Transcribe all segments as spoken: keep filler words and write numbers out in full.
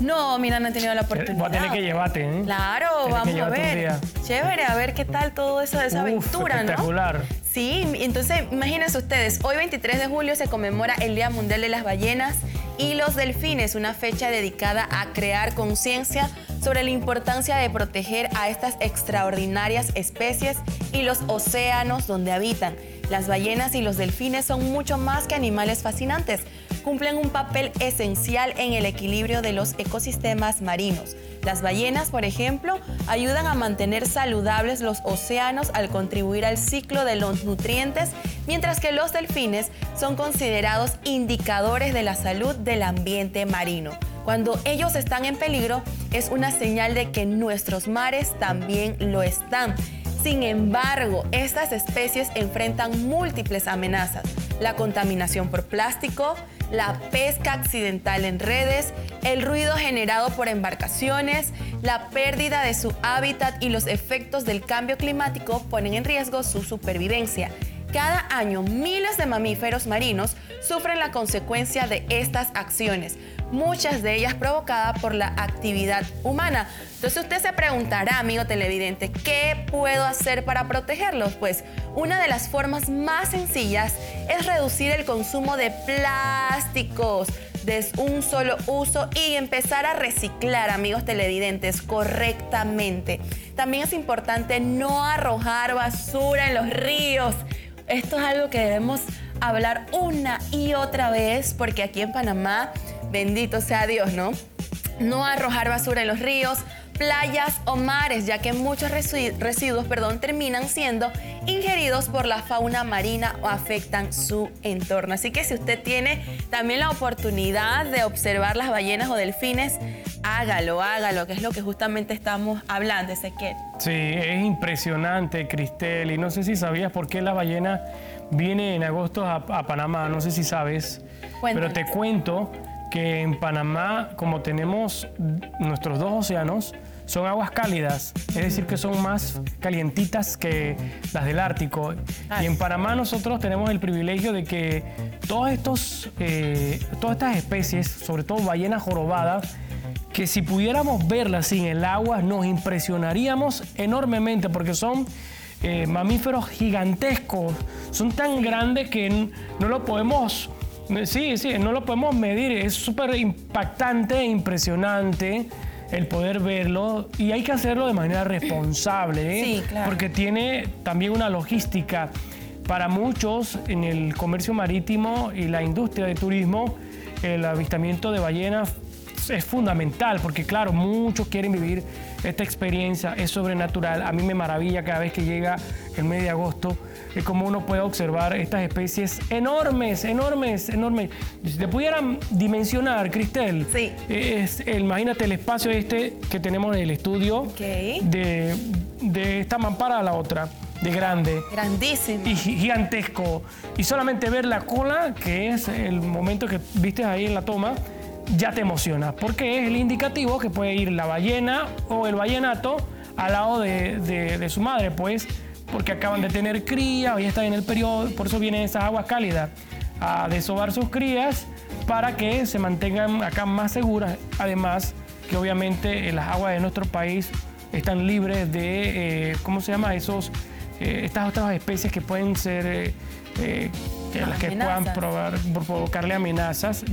No, mira, no he tenido la oportunidad. Voy a tener que llevarte, ¿eh? Claro, Tienes vamos a ver. Chévere, a ver qué tal todo eso de esa Uf, aventura, espectacular. ¿no? Sí, entonces imagínense ustedes, hoy veintitrés de julio se conmemora el Día Mundial de las Ballenas y los Delfines, una fecha dedicada a crear conciencia sobre la importancia de proteger a estas extraordinarias especies y los océanos donde habitan. Las ballenas y los delfines son mucho más que animales fascinantes. Cumplen un papel esencial en el equilibrio de los ecosistemas marinos. Las ballenas, por ejemplo, ayudan a mantener saludables los océanos al contribuir al ciclo de los nutrientes, mientras que los delfines son considerados indicadores de la salud del ambiente marino. Cuando ellos están en peligro, es una señal de que nuestros mares también lo están. Sin embargo, estas especies enfrentan múltiples amenazas: la contaminación por plástico, la pesca accidental en redes, el ruido generado por embarcaciones, la pérdida de su hábitat y los efectos del cambio climático ponen en riesgo su supervivencia. Cada año, miles de mamíferos marinos sufren la consecuencia de estas acciones, muchas de ellas provocadas por la actividad humana. Entonces usted se preguntará, amigo televidente, ¿qué puedo hacer para protegerlos? Pues una de las formas más sencillas es reducir el consumo de plásticos de un solo uso y empezar a reciclar, amigos televidentes, correctamente. También es importante no arrojar basura en los ríos. Esto es algo que debemos hablar una y otra vez, porque aquí en Panamá, bendito sea Dios, ¿no? No arrojar basura en los ríos, playas o mares, ya que muchos residuos, perdón, terminan siendo ingeridos por la fauna marina o afectan su entorno. Así que si usted tiene también la oportunidad de observar las ballenas o delfines, hágalo, hágalo, que es lo que justamente estamos hablando, Ezequiel. Sí, es impresionante, Cristel, y no sé si sabías por qué la ballena viene en agosto a, a Panamá, no sé si sabes. Cuéntanos. Pero te cuento que en Panamá, como tenemos nuestros dos océanos, son aguas cálidas, es decir, que son más calientitas que las del Ártico. Ay. Y en Panamá nosotros tenemos el privilegio de que todos estos, eh, todas estas especies, sobre todo ballenas jorobadas, que si pudiéramos verlas sin el agua nos impresionaríamos enormemente, porque son eh, mamíferos gigantescos, son tan grandes que no lo podemos... Sí, sí, no lo podemos medir, es súper impactante e impresionante el poder verlo, y hay que hacerlo de manera responsable, ¿eh? Sí, claro. Porque tiene también una logística. Para muchos en el comercio marítimo y la industria de turismo, el avistamiento de ballenas es fundamental, porque claro, muchos quieren vivir esta experiencia, es sobrenatural. A mí me maravilla cada vez que llega el mes de agosto, es como uno puede observar estas especies enormes, enormes, enormes. Si te pudieran dimensionar, Cristel, sí. es, imagínate el espacio este que tenemos en el estudio, okay. de, de esta mampara a la otra, de grande. Grandísimo. Y gigantesco. Y solamente ver la cola, que es el momento que viste ahí en la toma, ya te emociona, porque es el indicativo que puede ir la ballena o el ballenato al lado de, de, de su madre, pues, porque acaban de tener crías, hoy están en el periodo, por eso vienen esas aguas cálidas a desovar sus crías para que se mantengan acá más seguras. Además, que obviamente las aguas de nuestro país están libres de, eh, ¿cómo se llama? Esos, eh, estas otras especies que pueden ser, eh, eh, que las que puedan probar, provocarle amenazas.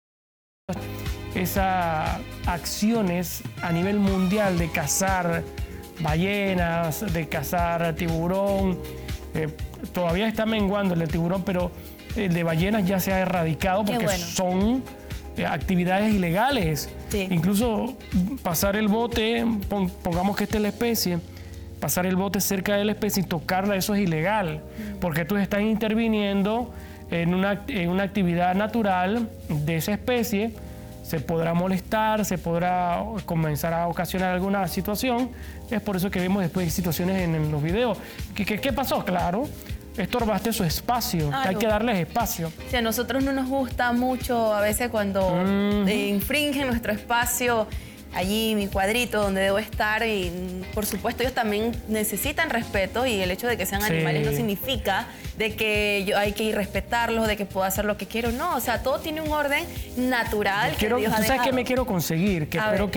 Esas acciones a nivel mundial de cazar ballenas, de cazar tiburón, eh, todavía está menguando el de tiburón, pero el de ballenas ya se ha erradicado porque bueno. son eh, actividades ilegales. Sí. Incluso pasar el bote, pongamos que esta es la especie, pasar el bote cerca de la especie y tocarla, eso es ilegal, porque tú estás interviniendo en una, en una actividad natural de esa especie. Se podrá molestar, se podrá comenzar a ocasionar alguna situación. Es por eso que vemos después situaciones en, en los videos. ¿Qué, qué, qué pasó? Claro, estorbaste su espacio, claro. Hay que darles espacio. Si a nosotros no nos gusta mucho a veces cuando mm. eh, infringen nuestro espacio, allí mi cuadrito donde debo estar y por supuesto ellos también necesitan respeto y el hecho de que sean sí. animales no significa de que yo hay que ir respetarlos, de que puedo hacer lo que quiero, no, o sea, todo tiene un orden natural. Quiero, que Dios ¿tú ha sabes dejado. qué me quiero conseguir? Que A espero ver.